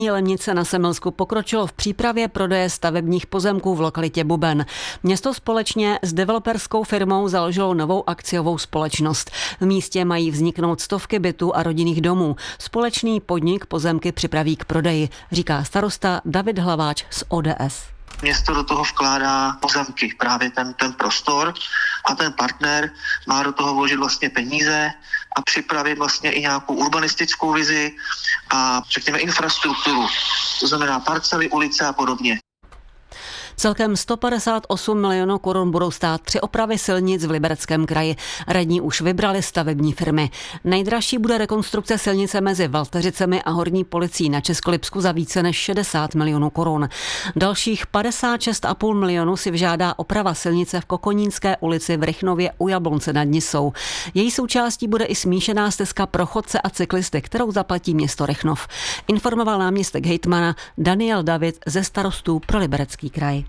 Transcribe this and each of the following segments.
Lemnice na Semilsku pokročilo v přípravě prodeje stavebních pozemků v lokalitě Buben. Město společně s developerskou firmou založilo novou akciovou společnost. V místě mají vzniknout stovky bytů a rodinných domů. Společný podnik pozemky připraví k prodeji, říká starosta David Hlaváč z ODS. Město do toho vkládá pozemky, právě ten prostor, a ten partner má do toho vložit vlastně peníze a připravit vlastně i nějakou urbanistickou vizi a řekněme infrastrukturu, to znamená parcely, ulice a podobně. Celkem 158 milionů korun budou stát 3 opravy silnic v Libereckém kraji. Radní už vybrali stavební firmy. Nejdražší bude rekonstrukce silnice mezi Valteřicemi a Horní Policií na Českolipsku za více než 60 milionů korun. Dalších 56,5 milionů si vyžádá oprava silnice v Kokonínské ulici v Rychnově u Jablonce nad Nisou. Její součástí bude i smíšená stezka pro chodce a cyklisty, kterou zaplatí město Rychnov. Informoval náměstek hejtmana Daniel David ze starostů pro Liberecký kraj.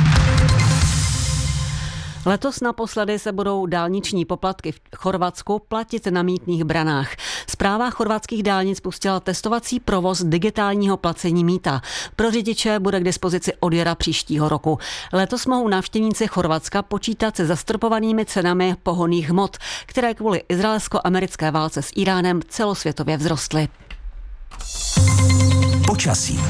Letos naposledy se budou dálniční poplatky v Chorvatsku platit na mýtných branách. Správa chorvatských dálnic pustila testovací provoz digitálního placení mýta. Pro řidiče bude k dispozici od jara příštího roku. Letos mohou návštěvníci Chorvatska počítat se zastropovanými cenami pohonných hmot, které kvůli izraelsko-americké válce s Íránem celosvětově vzrostly. Počasí.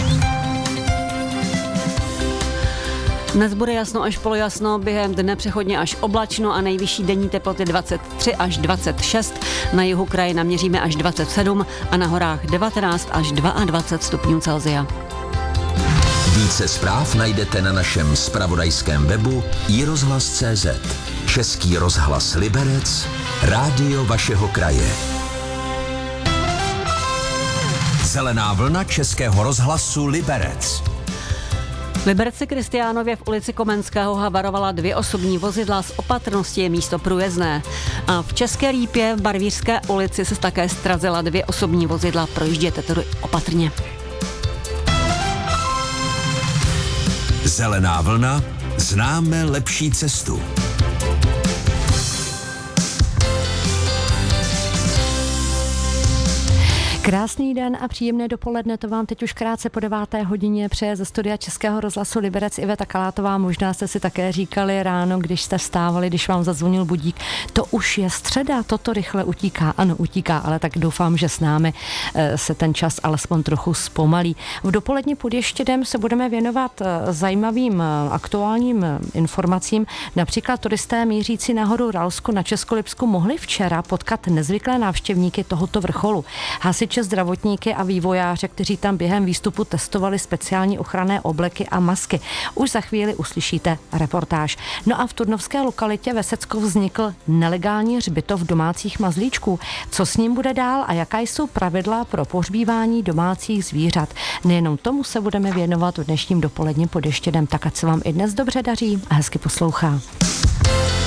Dnes bude jasno až polojasno, během dne přechodně až oblačno a nejvyšší denní teploty 23 až 26. Na jihu kraje naměříme až 27 a na horách 19 až 22 stupňů Celsia. Více zpráv najdete na našem zpravodajském webu iRozhlas.cz. Český rozhlas Liberec, rádio vašeho kraje. Zelená vlna Českého rozhlasu Liberec. V Liberci Kristiánově v ulici Komenského havarovala 2 osobní vozidla, z opatrnosti je místo průjezdné. A v České Lípě v Barvířské ulici se také ztrazila 2 osobní vozidla, projížděte tedy opatrně. Zelená vlna, známe lepší cestu. Krásný den a příjemné dopoledne, to vám teď už krátce po 9. hodině přeje ze studia Českého rozhlasu Liberec Iveta Kalátová. Možná jste si také říkali ráno, když jste vstávali, když vám zazvonil budík, to už je středa, toto rychle utíká. Ano, utíká, ale tak doufám, že s námi se ten čas alespoň trochu zpomalí. V dopolední pod Ještědem se budeme věnovat zajímavým aktuálním informacím. Například turisté mířící na horu Ralsko na Českolipsku mohli včera potkat nezvyklé návštěvníky tohoto vrcholu. Hasiče, zdravotníky a vývojáře, kteří tam během výstupu testovali speciální ochranné obleky a masky. Už za chvíli uslyšíte reportáž. No a v turnovské lokalitě Vesecko vznikl nelegální hřbitov domácích mazlíčků. Co s ním bude dál a jaká jsou pravidla pro pohřbívání domácích zvířat? Nejenom tomu se budeme věnovat v dnešním dopoledním pod Ještědem, tak ať se vám i dnes dobře daří a hezky poslouchá.